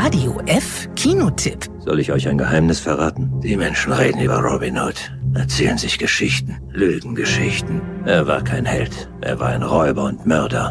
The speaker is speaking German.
Radio F Kinotipp. Soll ich euch ein Geheimnis verraten? Die Menschen reden über Robin Hood, erzählen sich Geschichten, Lügengeschichten. Er war kein Held, er war ein Räuber und Mörder.